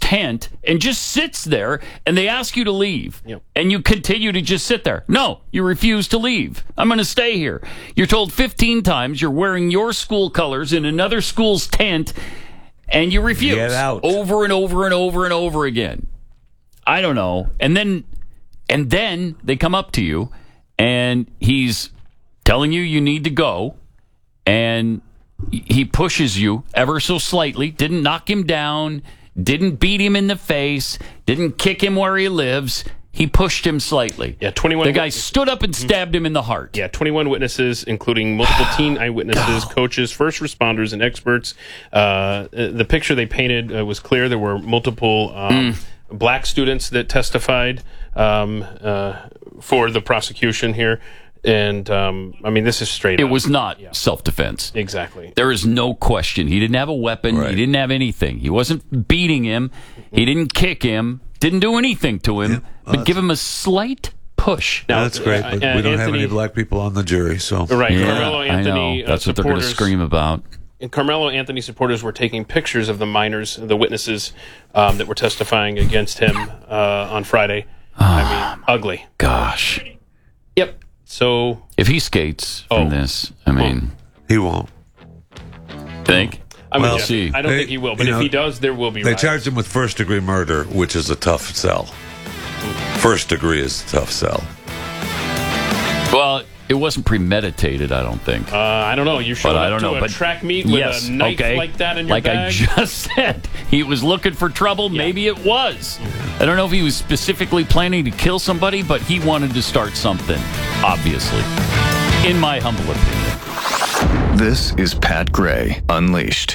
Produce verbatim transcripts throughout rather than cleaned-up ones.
tent and just sits there, and they ask you to leave. Yep. And you continue to just sit there. No, you refuse to leave. I'm going to stay here. You're told fifteen times you're wearing your school colors in another school's tent, and you refuse. Get out. Over and over and over and over again. I don't know. And then, and then they come up to you, and he's telling you you need to go, and he pushes you ever so slightly, didn't knock him down, didn't beat him in the face, didn't kick him where he lives. He pushed him slightly. Yeah, twenty-one. The guy stood up and stabbed him in the heart. Yeah, twenty-one witnesses, including multiple teen eyewitnesses, coaches, first responders, and experts. Uh, the picture they painted uh, was clear. There were multiple um, mm. black students that testified um, uh, for the prosecution here. And, um, I mean, this is straight It up. was not yeah. self-defense. Exactly. There is no question. He didn't have a weapon. Right. He didn't have anything. He wasn't beating him. He didn't kick him. Didn't do anything to him. Yeah, well, but give him a slight push. Now, that's great, but uh, we don't Anthony, have any black people on the jury, so... Right. Yeah, Carmelo Anthony I know. That's uh, what they're going to supporters- scream about. And Carmelo Anthony supporters were taking pictures of the minors, the witnesses um, that were testifying against him uh, on Friday. I mean, ugly. Gosh. Yep. So If he skates from Oh. this, I mean, He won't. think? I mean, Well, yeah, see. I don't they- think he will, but you if know, he does, there will be. They riots. charged him with first-degree murder, which is a tough sell. First degree is a tough sell. Well, it wasn't premeditated, I don't think. Uh, I don't know. You showed But I up don't to know. a But track meet with yes, a knife okay. like that in your like bag. I just said, he was looking for trouble. Maybe it was. I don't know if he was specifically planning to kill somebody, but he wanted to start something, obviously, in my humble opinion. This is Pat Gray Unleashed.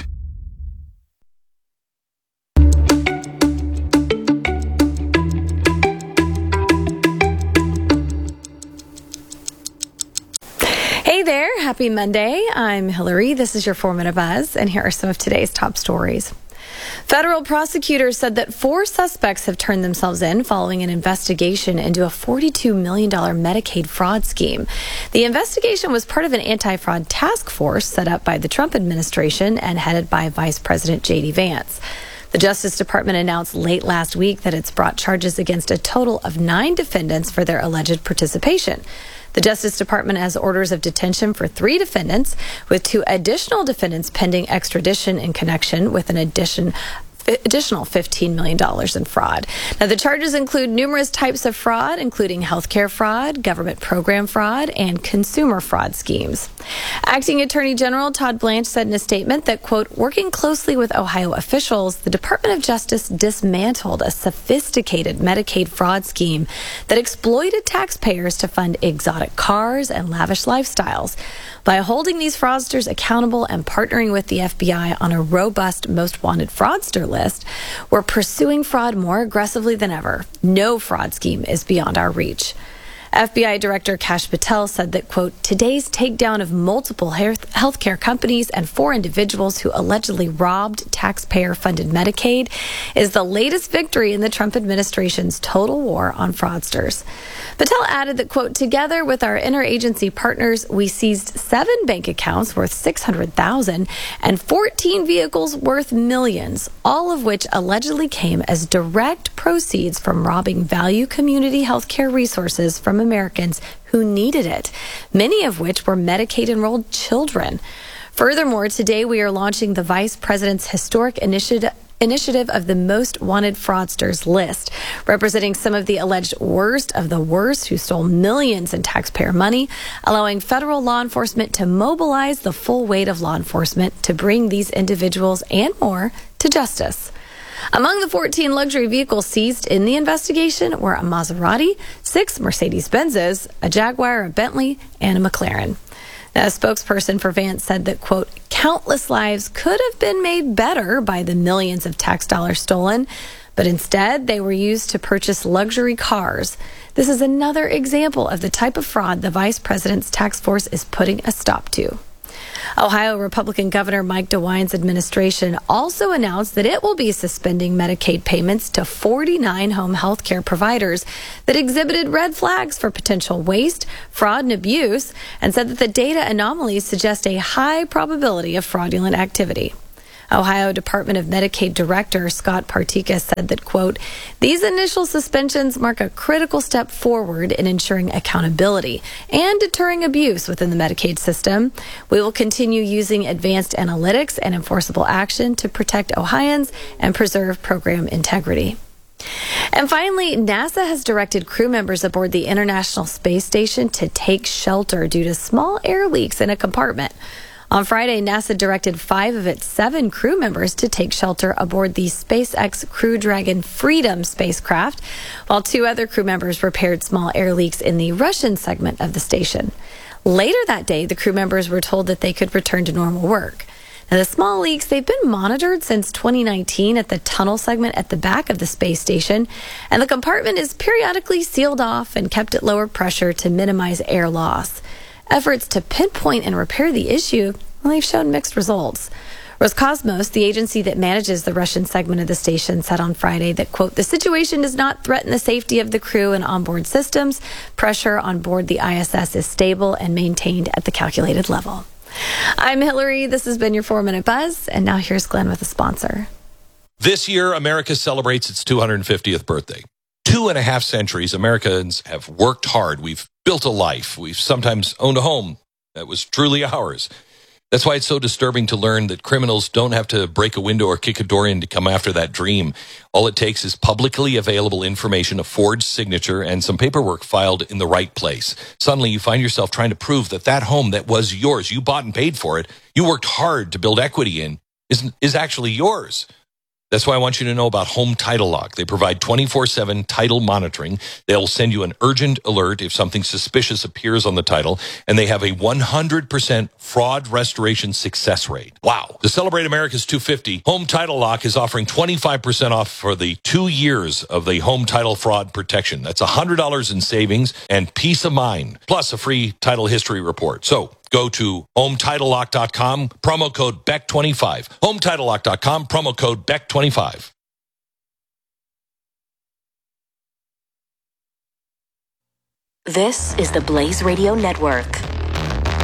Hey there, happy Monday. I'm Hillary. This is your four minute buzz, and here are some of today's top stories. Federal prosecutors said that four suspects have turned themselves in following an investigation into a forty-two million dollars Medicaid fraud scheme. The investigation was part of an anti-fraud task force set up by the Trump administration and headed by Vice President J D Vance. The Justice Department announced late last week that it's brought charges against a total of nine defendants for their alleged participation. The Justice Department has orders of detention for three defendants, with two additional defendants pending extradition in connection with an addition additional fifteen million dollars in fraud. Now, the charges include numerous types of fraud, including healthcare fraud, government program fraud, and consumer fraud schemes. Acting Attorney General Todd Blanche said in a statement that, quote, working closely with Ohio officials, the Department of Justice dismantled a sophisticated Medicaid fraud scheme that exploited taxpayers to fund exotic cars and lavish lifestyles. By holding these fraudsters accountable and partnering with the F B I on a robust most wanted fraudster list, we're pursuing fraud more aggressively than ever. No fraud scheme is beyond our reach. F B I Director Kash Patel said that, quote, today's takedown of multiple health care companies and four individuals who allegedly robbed taxpayer-funded Medicaid is the latest victory in the Trump administration's total war on fraudsters. Patel added that, quote, together with our interagency partners, we seized seven bank accounts worth six hundred thousand dollars and fourteen vehicles worth millions, all of which allegedly came as direct proceeds from robbing value community health care resources from Americans who needed it, many of which were Medicaid-enrolled children. Furthermore, today we are launching the Vice President's historic initiative Initiative of the Most Wanted Fraudsters list, representing some of the alleged worst of the worst who stole millions in taxpayer money, allowing federal law enforcement to mobilize the full weight of law enforcement to bring these individuals and more to justice. Among the fourteen luxury vehicles seized in the investigation were a Maserati, six Mercedes-Benzes, a Jaguar, a Bentley, and a McLaren. Now, a spokesperson for Vance said that, quote, countless lives could have been made better by the millions of tax dollars stolen, but instead they were used to purchase luxury cars. This is another example of the type of fraud the vice president's task force is putting a stop to. Ohio Republican Governor Mike DeWine's administration also announced that it will be suspending Medicaid payments to forty-nine home health care providers that exhibited red flags for potential waste, fraud, and abuse, and said that the data anomalies suggest a high probability of fraudulent activity. Ohio Department of Medicaid Director Scott Partika said that, quote, these initial suspensions mark a critical step forward in ensuring accountability and deterring abuse within the Medicaid system. We will continue using advanced analytics and enforceable action to protect Ohioans and preserve program integrity. And finally, NASA has directed crew members aboard the International Space Station to take shelter due to small air leaks in a compartment. On Friday, NASA directed five of its seven crew members to take shelter aboard the SpaceX Crew Dragon Freedom spacecraft, while two other crew members repaired small air leaks in the Russian segment of the station. Later that day, the crew members were told that they could return to normal work. Now, the small leaks, they've been monitored since twenty nineteen at the tunnel segment at the back of the space station, and the compartment is periodically sealed off and kept at lower pressure to minimize air loss. Efforts to pinpoint and repair the issue, well, they've shown mixed results. Roscosmos, the agency that manages the Russian segment of the station, said on Friday that, quote, the situation does not threaten the safety of the crew and onboard systems. Pressure on board the I S S is stable and maintained at the calculated level. I'm Hillary. This has been your four-Minute Buzz, and now here's Glenn with a sponsor. This year, America celebrates its two hundred fiftieth birthday. Two and a half centuries, Americans have worked hard. We've built a life. We've sometimes owned a home that was truly ours. That's why it's so disturbing to learn that criminals don't have to break a window or kick a door in to come after that dream. All it takes is publicly available information, a forged signature, and some paperwork filed in the right place. Suddenly, you find yourself trying to prove that that home that was yours, you bought and paid for it, you worked hard to build equity in, is, is actually yours. That's why I want you to know about Home Title Lock. They provide twenty-four seven title monitoring. They'll send you an urgent alert if something suspicious appears on the title, and they have a one hundred percent fraud restoration success rate. Wow. To celebrate America's two hundred fifty, Home Title Lock is offering twenty-five percent off for the two years of the home title fraud protection. That's one hundred dollars in savings and peace of mind, plus a free title history report. So go to home title lock dot com, promo code B E C twenty-five. home title lock dot com, promo code B E C twenty-five. This is the Blaze Radio Network.